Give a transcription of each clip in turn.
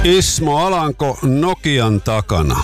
Ismo Alanko Nokian takana.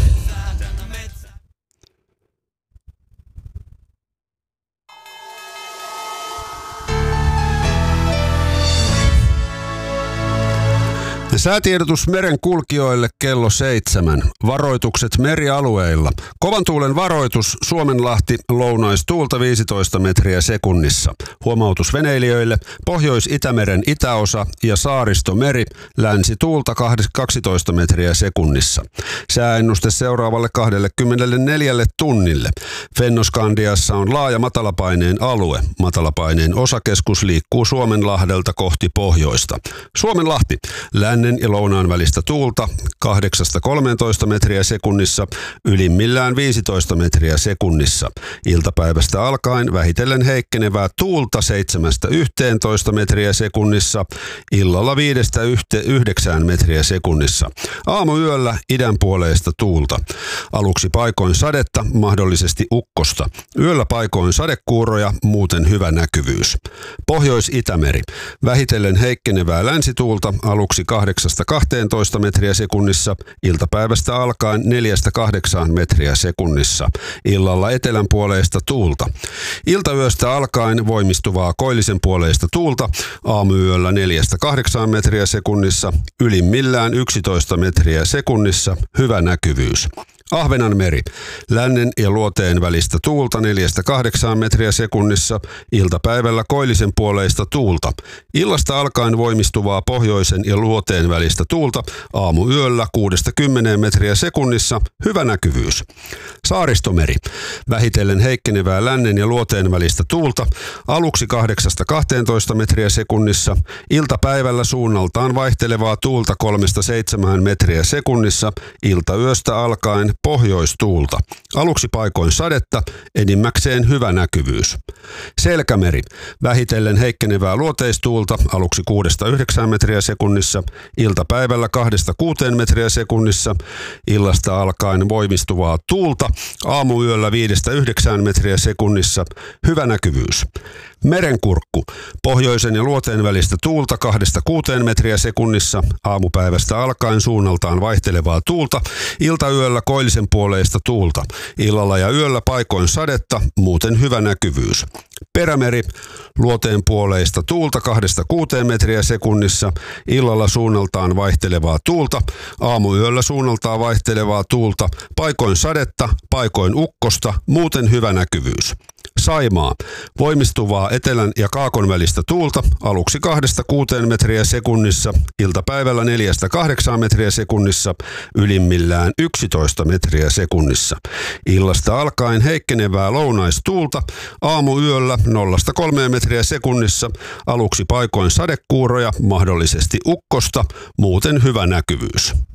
Säätiedotus merenkulkijoille kello 7. Varoitukset merialueilla. Kovan tuulen varoitus Suomenlahti, lounaistuulta 15 metriä sekunnissa. Huomautus veneilijöille Pohjois-Itämeren itäosa ja Saaristomeri, länsituulta 12 metriä sekunnissa. Sääennuste seuraavalle 24 tunnille. Fennoskandiassa on laaja matalapaineen alue. Matalapaineen osakeskus liikkuu Suomenlahdelta kohti pohjoista. Suomenlahti, lännen ja lounaan välistä tuulta 8-13 metriä sekunnissa, ylimmillään 15 metriä sekunnissa. Iltapäivästä alkaen vähitellen heikkenevää tuulta 7-11 metriä sekunnissa, illalla 5-9 metriä sekunnissa. Aamuyöllä idänpuoleista tuulta. Aluksi paikoin sadetta, mahdollisesti ukkosta. Yöllä paikoin sadekuuroja, muuten hyvä näkyvyys. Pohjois-Itämeri. Vähitellen heikkenevää länsituulta, aluksi 8-12 metriä sekunnissa, iltapäivästä alkaen 4-8 metriä sekunnissa. Illalla etelän puoleista tuulta. Iltayöstä alkaen voimistuvaa koillisen puoleista tuulta, aamuyöllä 4-8 metriä sekunnissa, ylimmillään 11 metriä sekunnissa, hyvä näkyvyys. Ahvenanmeri. Lännen ja luoteen välistä tuulta 4-8 metriä sekunnissa, iltapäivällä koillisen puoleista tuulta. Illasta alkaen voimistuvaa pohjoisen ja luoteen välistä tuulta, aamuyöllä 6-10 metriä sekunnissa, hyvä näkyvyys. Saaristomeri. Vähitellen heikkenevää lännen ja luoteen välistä tuulta, aluksi 8-12 metriä sekunnissa, iltapäivällä suunnaltaan vaihtelevaa tuulta 3-7 metriä sekunnissa, iltayöstä alkaen pohjoistuulta. Aluksi paikoin sadetta, enimmäkseen hyvä näkyvyys. Selkämeri. Vähitellen heikkenevää luoteistuulta, aluksi 6-9 metriä sekunnissa, iltapäivällä 2-6 metriä sekunnissa, illasta alkaen voimistuvaa tuulta, aamuyöllä 5-9 metriä sekunnissa, hyvä näkyvyys. Merenkurkku. Pohjoisen ja luoteen välistä tuulta 2-6 metriä sekunnissa, aamupäivästä alkaen suunnaltaan vaihtelevaa tuulta, iltayöllä koillisen puoleista tuulta, illalla ja yöllä paikoin sadetta, muuten hyvä näkyvyys. Perämeri. Luoteen puoleista tuulta 2-6 metriä sekunnissa, illalla suunnaltaan vaihtelevaa tuulta, aamuyöllä suunnaltaan vaihtelevaa tuulta, paikoin sadetta, paikoin ukkosta, muuten hyvä näkyvyys. Saimaa. Voimistuvaa etelän ja kaakon välistä tuulta, aluksi 2-6 metriä sekunnissa, iltapäivällä 4-8 metriä sekunnissa, ylimmillään 11 metriä sekunnissa. Illasta alkaen heikkenevää lounaistuulta, aamuyöllä 0-3 metriä sekunnissa, aluksi paikoin sadekuuroja, mahdollisesti ukkosta, muuten hyvä näkyvyys.